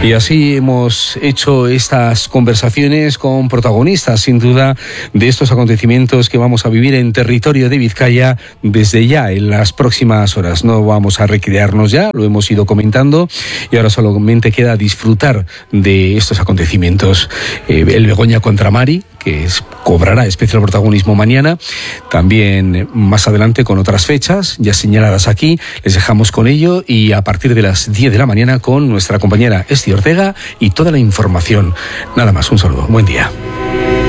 Y así hemos hecho estas conversaciones con protagonistas, sin duda, de estos acontecimientos que vamos a vivir en territorio de Vizcaya desde ya, en las próximas horas. No vamos a recrearnos ya, lo hemos ido comentando, y ahora solamente queda disfrutar de estos acontecimientos. El Begoña contra Mari, que cobrará especial protagonismo mañana, también más adelante con otras fechas ya señaladas aquí. Les dejamos con ello y a partir de las 10 de la mañana con nuestra compañera Esti Ortega y toda la información. Nada más, un saludo, buen día.